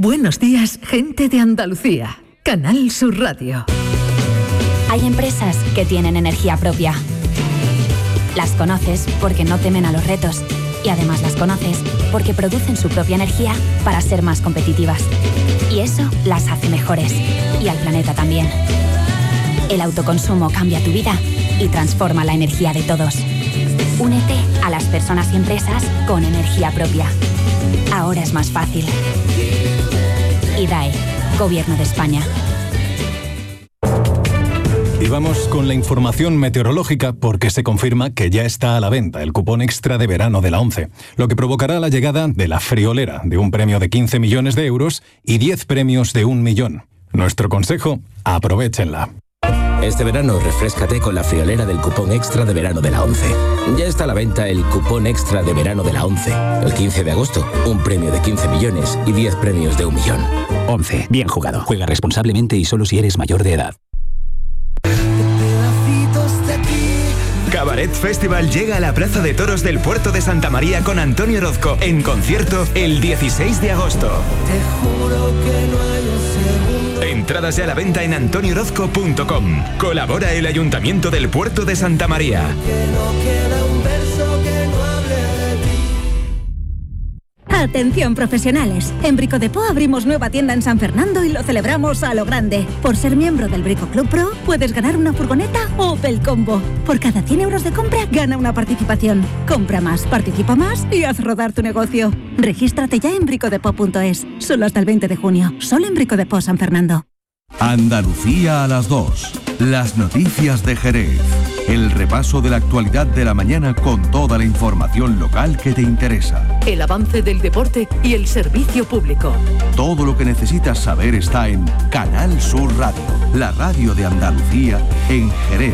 Buenos días, gente de Andalucía. Canal Sur Radio. Hay empresas que tienen energía propia. Las conoces porque no temen a los retos. Y además las conoces porque producen su propia energía para ser más competitivas. Y eso las hace mejores. Y al planeta también. El autoconsumo cambia tu vida y transforma la energía de todos. Únete a las personas y empresas con energía propia. Ahora es más fácil. IDAE, Gobierno de España. Y vamos con la información meteorológica porque se confirma que ya está a la venta el cupón extra de verano de la ONCE, lo que provocará la llegada de la friolera de un premio de 15 millones de euros y 10 premios de 1 millón. Nuestro consejo, aprovéchenla. Este verano refréscate con la friolera del cupón extra de verano de la ONCE. Ya está a la venta el cupón extra de verano de la ONCE. El 15 de agosto, un premio de 15 millones y 10 premios de 1 millón. ONCE, bien jugado. Juega responsablemente y solo si eres mayor de edad. Cabaret Festival llega a la Plaza de Toros del Puerto de Santa María con Antonio Orozco en concierto el 16 de agosto. Te juro que no hay un segundo. Entradas ya a la venta en antoniorozco.com. Colabora el Ayuntamiento del Puerto de Santa María. Que no queda un verso que no hable de ti. Atención profesionales, en Brico Depot abrimos nueva tienda en San Fernando y lo celebramos a lo grande. Por ser miembro del Brico Club Pro puedes ganar una furgoneta Opel Combo. Por cada 100 euros de compra gana una participación. Compra más, participa más y haz rodar tu negocio. Regístrate ya en bricodepot.es. Solo hasta el 20 de junio, solo en Brico Depot San Fernando. Andalucía a las 2. Las noticias de Jerez. El repaso de la actualidad de la mañana con toda la información local que te interesa. El avance del deporte y el servicio público. Todo lo que necesitas saber está en Canal Sur Radio, la radio de Andalucía en Jerez.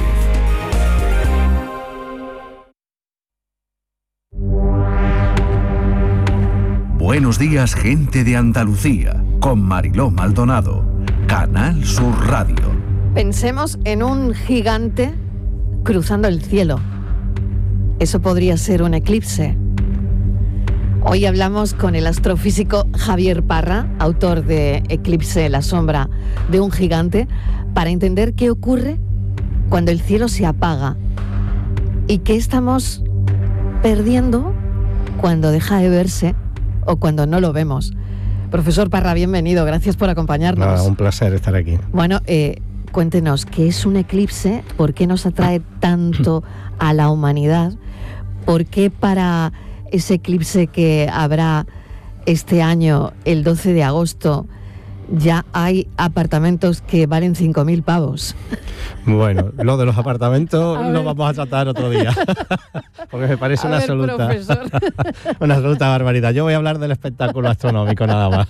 Buenos días, gente de Andalucía, con Mariló Maldonado. Canal Sur Radio. Pensemos en un gigante cruzando el cielo. Eso podría ser un eclipse. Hoy hablamos con el astrofísico Javier Parra, autor de Eclipse, la sombra de un gigante, para entender qué ocurre cuando el cielo se apaga y qué estamos perdiendo cuando deja de verse o cuando no lo vemos. Profesor Parra, bienvenido, gracias por acompañarnos. Un placer estar aquí. Bueno, cuéntenos, ¿qué es un eclipse? ¿Por qué nos atrae tanto a la humanidad? ¿Por qué para ese eclipse que habrá este año, el 12 de agosto, ya hay apartamentos que valen 5.000 pavos? Bueno, lo de los apartamentos lo vamos a tratar otro día, porque me parece una absoluta barbaridad. Yo voy a hablar del espectáculo astronómico nada más.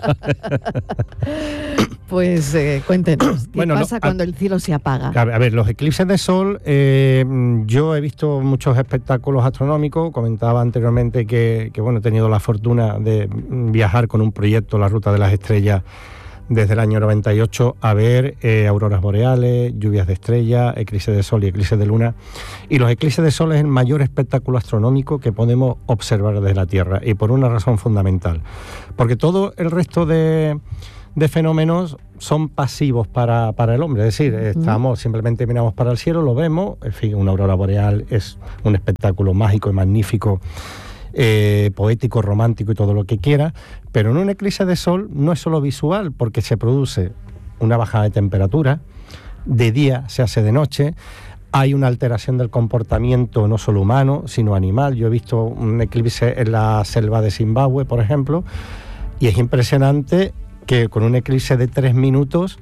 Pues cuéntenos, ¿qué pasa cuando el cielo se apaga? A ver, los eclipses de sol, yo he visto muchos espectáculos astronómicos. Comentaba anteriormente que bueno, he tenido la fortuna de viajar con un proyecto, La Ruta de las Estrellas, desde el año 98 a ver auroras boreales, lluvias de estrellas, eclipses de sol y eclipses de luna. Y los eclipses de sol es el mayor espectáculo astronómico que podemos observar desde la Tierra, y por una razón fundamental. Porque todo el resto de fenómenos son pasivos para el hombre, es decir, simplemente miramos para el cielo, lo vemos, en fin, una aurora boreal es un espectáculo mágico y magnífico, poético, romántico y todo lo que quiera, pero en un eclipse de sol no es solo visual, porque se produce una bajada de temperatura, de día se hace de noche, hay una alteración del comportamiento no solo humano, sino animal. Yo he visto un eclipse en la selva de Zimbabue, por ejemplo, y es impresionante que con un eclipse de 3 minutos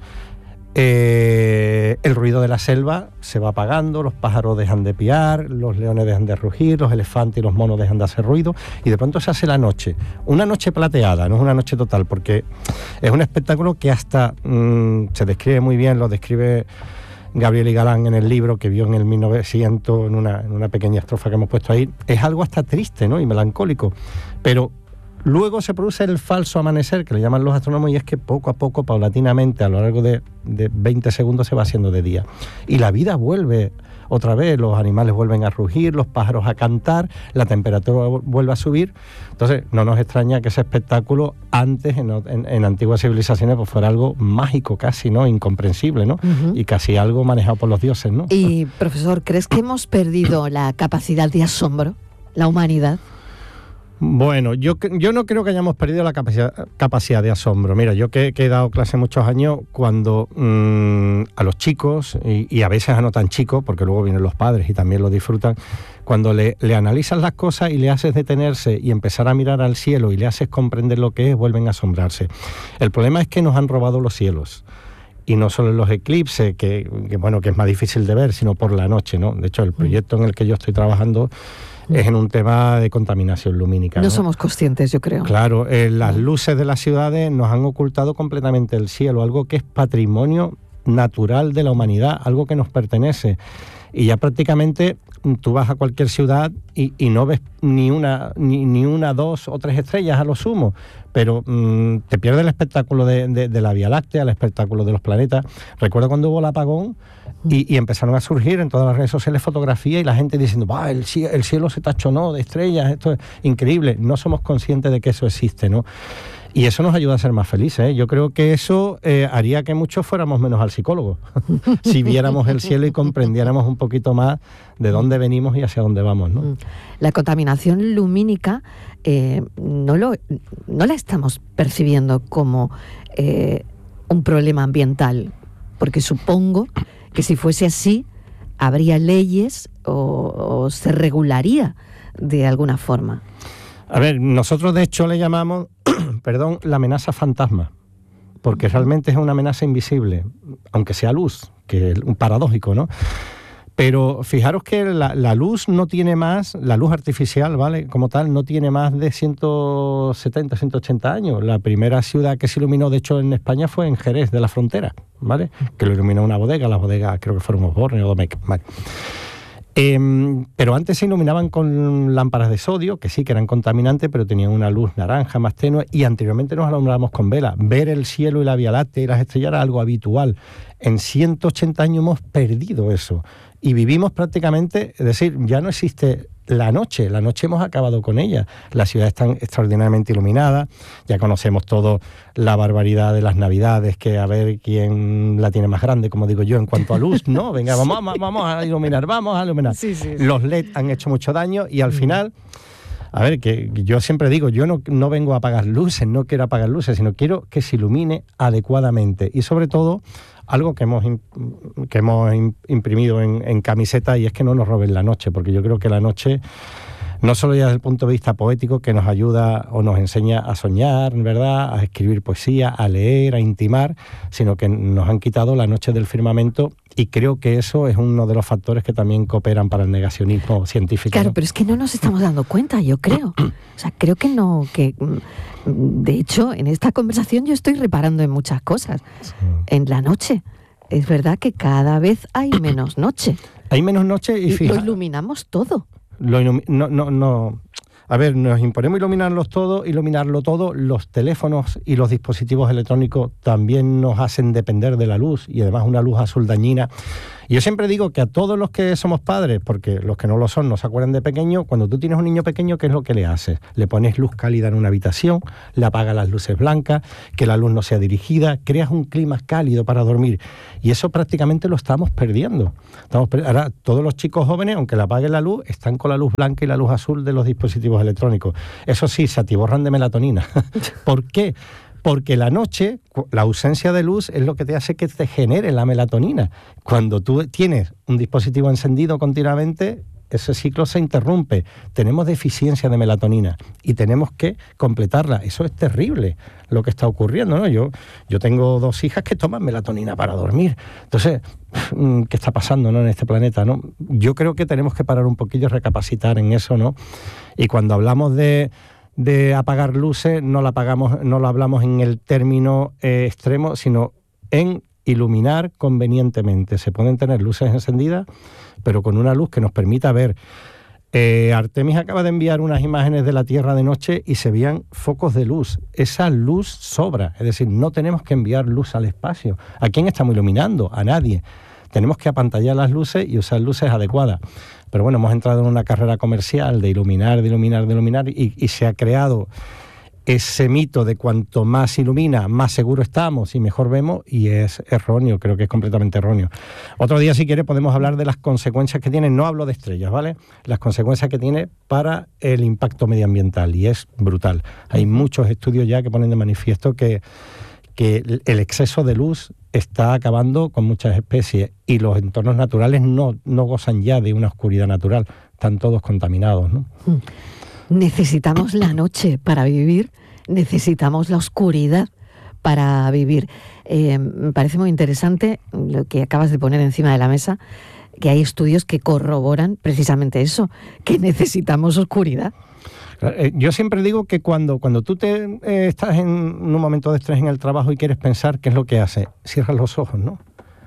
el ruido de la selva se va apagando, los pájaros dejan de piar, los leones dejan de rugir, los elefantes y los monos dejan de hacer ruido, y de pronto se hace la noche, una noche plateada, no es una noche total, porque es un espectáculo que hasta se describe muy bien, lo describe Gabriel y Galán en el libro que vio en el 1900, en una pequeña estrofa que hemos puesto ahí. Es algo hasta triste, ¿no?, y melancólico, pero Luego se produce el falso amanecer, que le llaman los astrónomos, y es que poco a poco, paulatinamente, a lo largo de 20 segundos se va haciendo de día. Y la vida vuelve otra vez, los animales vuelven a rugir, los pájaros a cantar, la temperatura vuelve a subir. Entonces, no nos extraña que ese espectáculo antes, en antiguas civilizaciones, pues fuera algo mágico casi, ¿no? Incomprensible, ¿no? Y casi algo manejado por los dioses, ¿no? Y, profesor, ¿crees que hemos perdido la capacidad de asombro, la humanidad? Bueno, yo no creo que hayamos perdido la capacidad de asombro. Mira, yo que he dado clase muchos años, cuando a los chicos, y a veces a no tan chicos, porque luego vienen los padres y también lo disfrutan, cuando le analizas las cosas y le haces detenerse y empezar a mirar al cielo y le haces comprender lo que es, vuelven a asombrarse. El problema es que nos han robado los cielos. Y no solo en los eclipses, que es más difícil de ver, sino por la noche, ¿no? De hecho, el proyecto en el que yo estoy trabajando es en un tema de contaminación lumínica. No somos conscientes, yo creo. Claro, las luces de las ciudades nos han ocultado completamente el cielo, algo que es patrimonio natural de la humanidad, algo que nos pertenece. Y ya prácticamente tú vas a cualquier ciudad y no ves ni una, 2 o 3 estrellas a lo sumo, pero te pierdes el espectáculo de la Vía Láctea, el espectáculo de los planetas. Recuerdo cuando hubo el apagón y empezaron a surgir en todas las redes sociales fotografías y la gente diciendo, el cielo se tachonó de estrellas, esto es increíble. No somos conscientes de que eso existe, ¿no? Y eso nos ayuda a ser más felices, ¿eh? Yo creo que eso haría que muchos fuéramos menos al psicólogo, si viéramos el cielo y comprendiéramos un poquito más de dónde venimos y hacia dónde vamos, ¿no? La contaminación lumínica no la estamos percibiendo como un problema ambiental, porque supongo que si fuese así, habría leyes o se regularía de alguna forma. A ver, nosotros de hecho le llamamos, la amenaza fantasma, porque realmente es una amenaza invisible, aunque sea luz, que es un paradójico, ¿no? Pero fijaros que la luz no tiene más, la luz artificial, ¿vale? Como tal, no tiene más de 170, 180 años. La primera ciudad que se iluminó, de hecho, en España fue en Jerez de la Frontera, ¿vale? Que lo iluminó una bodega, las bodegas creo que fueron Osborne o Domecq, ¿vale? Pero antes se iluminaban con lámparas de sodio, que sí que eran contaminantes, pero tenían una luz naranja más tenue, y anteriormente nos alumbrábamos con vela. Ver el cielo y la Vía Láctea y las estrellas era algo habitual. En 180 años hemos perdido eso y vivimos prácticamente, es decir, ya no existe la noche hemos acabado con ella. Las ciudades están extraordinariamente iluminadas, ya conocemos todo la barbaridad de las Navidades, que a ver quién la tiene más grande, como digo yo, en cuanto a luz, ¿no? Venga, vamos a iluminar. Sí. Los LED han hecho mucho daño y al final, a ver, que yo siempre digo, yo no vengo a apagar luces, no quiero apagar luces, sino quiero que se ilumine adecuadamente y sobre todo algo que hemos imprimido en camiseta, y es que no nos roben la noche, porque yo creo que la noche, no solo ya desde el punto de vista poético, que nos ayuda o nos enseña a soñar, ¿verdad?, a escribir poesía, a leer, a intimar, sino que nos han quitado la noche del firmamento, y creo que eso es uno de los factores que también cooperan para el negacionismo científico. Claro, ¿no? Pero es que no nos estamos dando cuenta, yo creo. O sea, creo que no, que de hecho en esta conversación yo estoy reparando en muchas cosas. Sí. En la noche, es verdad que cada vez hay menos noche. Hay menos noche y fíjate, lo iluminamos todo. A ver, nos imponemos iluminarlo todo, los teléfonos y los dispositivos electrónicos también nos hacen depender de la luz, y además una luz azul dañina. Y yo siempre digo que a todos los que somos padres, porque los que no lo son no se acuerdan de pequeño, cuando tú tienes un niño pequeño, ¿qué es lo que le haces? Le pones luz cálida en una habitación, le apagas las luces blancas, que la luz no sea dirigida, creas un clima cálido para dormir, y eso prácticamente lo estamos perdiendo. Ahora, todos los chicos jóvenes, aunque le apaguen la luz, están con la luz blanca y la luz azul de los dispositivos electrónicos. Eso sí, se atiborran de melatonina. ¿Por qué? Porque la noche, la ausencia de luz es lo que te hace que te genere la melatonina. Cuando tú tienes un dispositivo encendido continuamente, ese ciclo se interrumpe. Tenemos deficiencia de melatonina y tenemos que completarla. Eso es terrible lo que está ocurriendo, ¿no? Yo tengo 2 hijas que toman melatonina para dormir. Entonces, ¿qué está pasando, no, en este planeta, no? Yo creo que tenemos que parar un poquillo y recapacitar en eso, ¿no? Y cuando hablamos de apagar luces, no lo hablamos en el término extremo, sino en iluminar convenientemente. Se pueden tener luces encendidas, pero con una luz que nos permita ver Artemis acaba de enviar unas imágenes de la Tierra de noche y se veían focos de luz. Esa luz sobra, es decir, no tenemos que enviar luz al espacio. ¿A quién estamos iluminando? A nadie. Tenemos que apantallar las luces y usar luces adecuadas. Pero bueno, hemos entrado en una carrera comercial de iluminar y se ha creado ese mito de cuanto más ilumina, más seguro estamos y mejor vemos, y es erróneo, creo que es completamente erróneo. Otro día, si quiere, podemos hablar de las consecuencias que tiene, no hablo de estrellas, ¿vale? Las consecuencias que tiene para el impacto medioambiental, y es brutal. Hay muchos estudios ya que ponen de manifiesto que el exceso de luz está acabando con muchas especies, y los entornos naturales no gozan ya de una oscuridad natural, están todos contaminados, ¿no? Necesitamos la noche para vivir, necesitamos la oscuridad para vivir. Me parece muy interesante lo que acabas de poner encima de la mesa, que hay estudios que corroboran precisamente eso, que necesitamos oscuridad. Yo siempre digo que cuando tú estás en un momento de estrés en el trabajo y quieres pensar, ¿qué es lo que haces? Cierras los ojos, ¿no?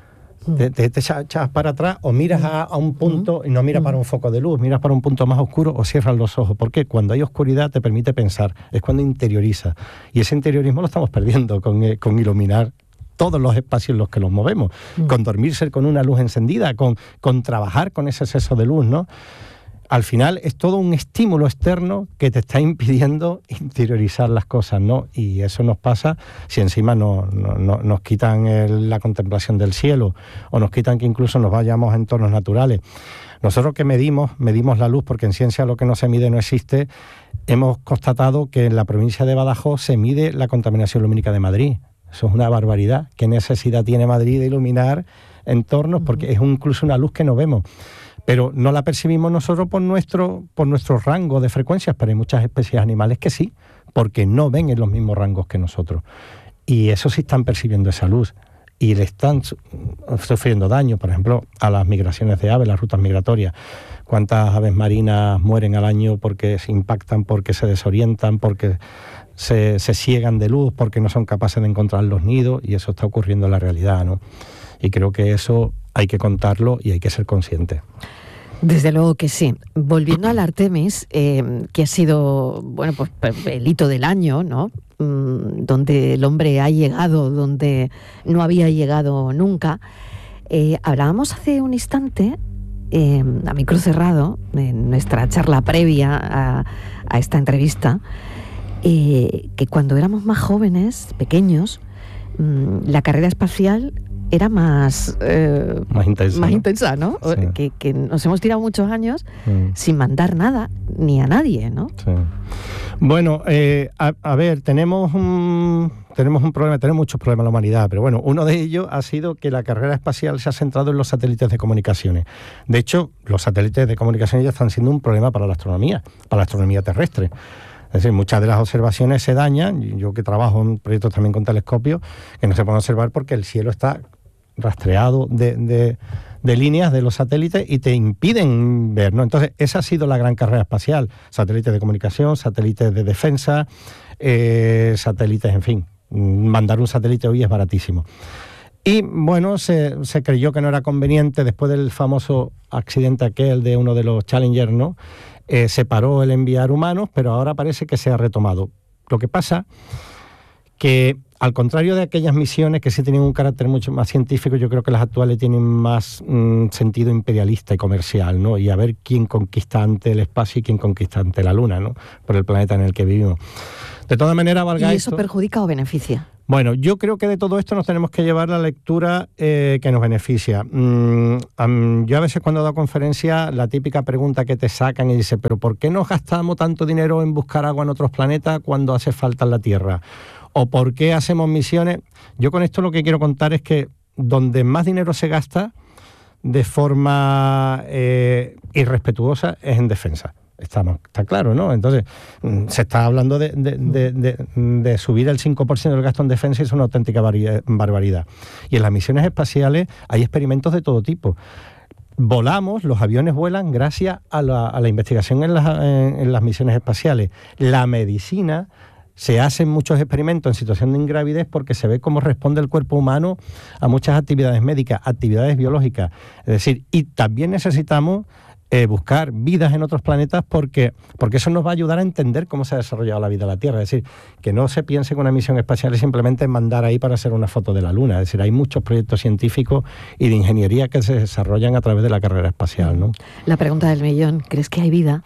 Te echas para atrás o miras a un punto y no miras para un foco de luz, miras para un punto más oscuro o cierras los ojos. ¿Por qué? Cuando hay oscuridad te permite pensar, es cuando interioriza. Y ese interiorismo lo estamos perdiendo con iluminar todos los espacios en los que nos movemos, con dormirse con una luz encendida, con trabajar con ese exceso de luz, ¿no? Al final es todo un estímulo externo que te está impidiendo interiorizar las cosas, ¿no? Y eso nos pasa si encima nos quitan la contemplación del cielo, o nos quitan que incluso nos vayamos a entornos naturales. Nosotros que medimos la luz, porque en ciencia lo que no se mide no existe, hemos constatado que en la provincia de Badajoz se mide la contaminación lumínica de Madrid. Eso es una barbaridad. ¿Qué necesidad tiene Madrid de iluminar entornos? Porque es incluso una luz que no vemos. Pero no la percibimos nosotros por nuestro rango de frecuencias, pero hay muchas especies animales que sí, porque no ven en los mismos rangos que nosotros. Y eso sí están percibiendo esa luz y le están sufriendo daño, por ejemplo, a las migraciones de aves, las rutas migratorias. ¿Cuántas aves marinas mueren al año porque se impactan, porque se desorientan, porque se ciegan de luz, porque no son capaces de encontrar los nidos? Y eso está ocurriendo en la realidad, ¿no? Y creo que eso hay que contarlo y hay que ser consciente. Desde luego que sí. Volviendo al Artemis, que ha sido, bueno, pues el hito del año, ¿no? Donde el hombre ha llegado, donde no había llegado nunca. Hablábamos hace un instante, a micro cerrado, en nuestra charla previa a esta entrevista, que cuando éramos más jóvenes, pequeños, la carrera espacial era más intensa, ¿no? Sí. Que nos hemos tirado muchos años sin mandar nada ni a nadie, ¿no? Sí. Bueno, a ver, tenemos un problema, tenemos muchos problemas en la humanidad, pero bueno, uno de ellos ha sido que la carrera espacial se ha centrado en los satélites de comunicaciones. De hecho, los satélites de comunicaciones ya están siendo un problema para la astronomía terrestre. Es decir, muchas de las observaciones se dañan. Yo que trabajo en proyectos también con telescopios, que no se pueden observar porque el cielo está rastreado de líneas de los satélites y te impiden ver, ¿no? Entonces, esa ha sido la gran carrera espacial. Satélites de comunicación, satélites de defensa, satélites, en fin. Mandar un satélite hoy es baratísimo. Y bueno, se creyó que no era conveniente, después del famoso accidente aquel de uno de los Challenger, ¿no? Se paró el enviar humanos, pero ahora parece que se ha retomado. Lo que pasa que, al contrario de aquellas misiones que sí tenían un carácter mucho más científico, yo creo que las actuales tienen más sentido imperialista y comercial, ¿no? Y a ver quién conquista ante el espacio y quién conquista ante la Luna, ¿no? Por el planeta en el que vivimos. De todas maneras, valga ¿Y eso perjudica o beneficia? Bueno, yo creo que de todo esto nos tenemos que llevar la lectura que nos beneficia. Yo a veces cuando doy conferencia, la típica pregunta que te sacan y dice, ¿pero por qué nos gastamos tanto dinero en buscar agua en otros planetas cuando hace falta en la Tierra? ¿O por qué hacemos misiones? Yo con esto lo que quiero contar es que donde más dinero se gasta de forma irrespetuosa es en defensa. Está claro, ¿no? Entonces, se está hablando de subir el 5% del gasto en defensa y es una auténtica barbaridad. Y en las misiones espaciales hay experimentos de todo tipo. Volamos, los aviones vuelan gracias a la investigación en las misiones espaciales. La medicina, se hacen muchos experimentos en situación de ingravidez porque se ve cómo responde el cuerpo humano a muchas actividades médicas, actividades biológicas. Es decir, y también necesitamos buscar vidas en otros planetas porque eso nos va a ayudar a entender cómo se ha desarrollado la vida en la Tierra. Es decir, que no se piense que una misión espacial es simplemente mandar ahí para hacer una foto de la Luna. Es decir, hay muchos proyectos científicos y de ingeniería que se desarrollan a través de la carrera espacial, ¿no? La pregunta del millón, ¿crees que hay vida?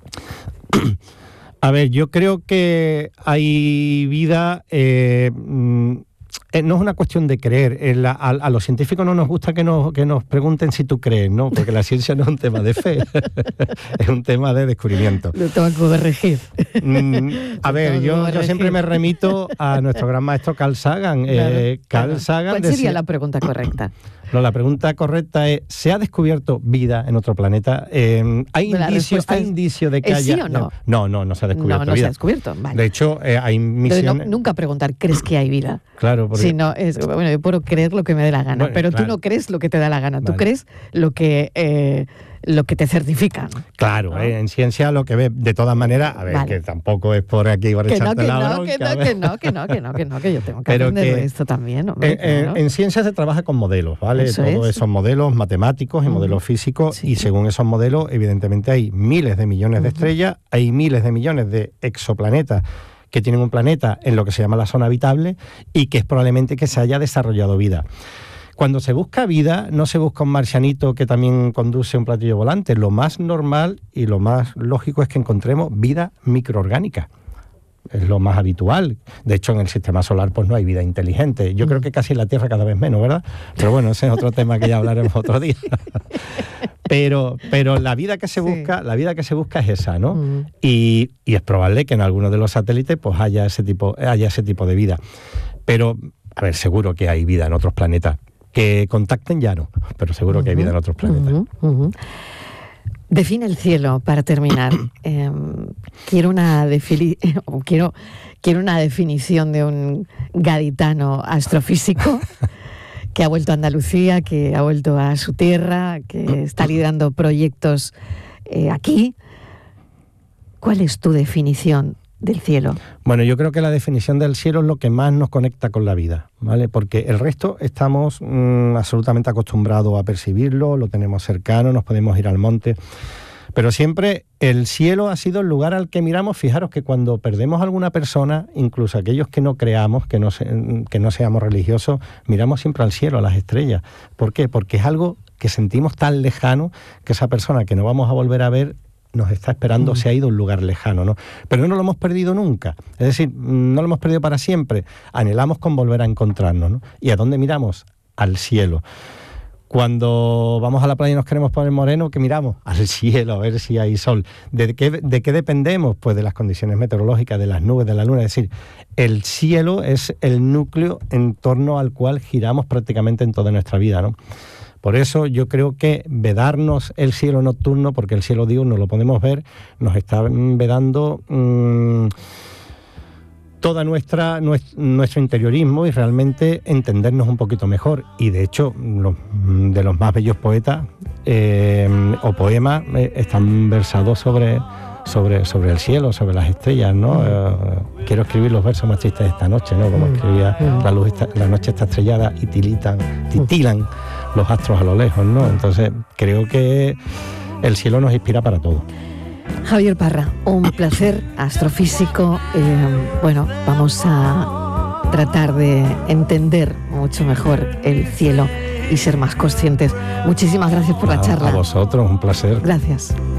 A ver, yo creo que hay vida... no es una cuestión de creer. A los científicos no nos gusta que nos pregunten si tú crees, ¿no? Porque la ciencia no es un tema de fe, es un tema de descubrimiento. Lo tengo que corregir. A ver, yo siempre me remito a nuestro gran maestro Carl Sagan. Claro. Sagan ¿Cuál sería la pregunta correcta? No, la pregunta correcta es, ¿se ha descubierto vida en otro planeta? ¿Hay indicio de que haya...? ¿Sí o no? No se ha descubierto vida. No se ha descubierto, vale. De hecho, hay misiones... nunca preguntar, ¿crees que hay vida? Claro, porque... Si no, bueno, yo puedo creer lo que me dé la gana, pero tú no crees lo que te da la gana, tú crees lo que te certifican. Claro, ¿no? En ciencia lo que ve, de todas maneras, a ver, que tampoco es por aquí por echarte la bronca. Que yo tengo que aprender de esto también. En ciencia se trabaja con modelos, ¿vale? Todos esos modelos matemáticos y modelos físicos, y según esos modelos, evidentemente hay miles de millones de estrellas, hay miles de millones de exoplanetas que tienen un planeta en lo que se llama la zona habitable y que es probablemente que se haya desarrollado vida. Cuando se busca vida, no se busca un marcianito que también conduce un platillo volante. Lo más normal y lo más lógico es que encontremos vida microorgánica. Es lo más habitual. De hecho, en el sistema solar pues no hay vida inteligente. Yo creo que casi en la Tierra cada vez menos, ¿verdad? Pero bueno, ese es otro tema que ya hablaremos otro día. Pero la vida que se busca, es esa, ¿no? Y es probable que en algunos de los satélites pues haya ese tipo de vida. Pero, a ver, seguro que hay vida en otros planetas. Que contacten ya no, pero seguro que hay vida en otros planetas. Define el cielo, para terminar. Quiero una definición de un gaditano astrofísico que ha vuelto a Andalucía, que ha vuelto a su tierra, que está liderando proyectos aquí. ¿Cuál es tu definición del cielo? Bueno, yo creo que la definición del cielo es lo que más nos conecta con la vida, ¿vale? Porque el resto estamos absolutamente acostumbrados a percibirlo, lo tenemos cercano, nos podemos ir al monte, pero siempre el cielo ha sido el lugar al que miramos. Fijaros que cuando perdemos a alguna persona, incluso aquellos que no creamos, que no seamos religiosos, miramos siempre al cielo, a las estrellas. ¿Por qué? Porque es algo que sentimos tan lejano que esa persona que no vamos a volver a ver nos está esperando, se ha ido a un lugar lejano, ¿no? Pero no lo hemos perdido nunca, es decir, no lo hemos perdido para siempre, anhelamos con volver a encontrarnos, ¿no? ¿Y a dónde miramos? Al cielo. Cuando vamos a la playa y nos queremos poner moreno, ¿qué miramos? Al cielo, a ver si hay sol. ¿De qué dependemos? Pues de las condiciones meteorológicas, de las nubes, de la luna. Es decir, el cielo es el núcleo en torno al cual giramos prácticamente en toda nuestra vida, ¿no? Por eso yo creo que vedarnos el cielo nocturno, porque el cielo diurno lo podemos ver, nos está vedando toda nuestro interiorismo y realmente entendernos un poquito mejor. Y de hecho, de los más bellos poetas o poemas están versados sobre el cielo, sobre las estrellas, ¿no? Quiero escribir los versos más tristes de esta noche, ¿no? Como escribía la noche está estrellada y titilan los astros a lo lejos, ¿no? Entonces creo que el cielo nos inspira para todo. Javier Parra, un placer, astrofísico. Bueno, vamos a tratar de entender mucho mejor el cielo y ser más conscientes. Muchísimas gracias por la charla. A vosotros, un placer. Gracias.